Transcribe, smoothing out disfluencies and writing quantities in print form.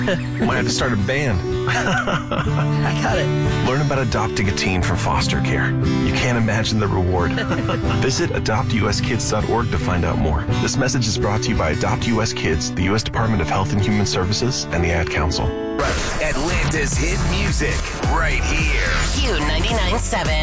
Might have to start a band. I got it. Learn about adopting a teen from foster care. You can't imagine the reward. Visit adoptuskids.org to find out more. This message is brought to you by Adopt US Kids, the U.S. Department of Health and Human Services, and the Ad Council. Atlanta's hit music right here. Q99.7.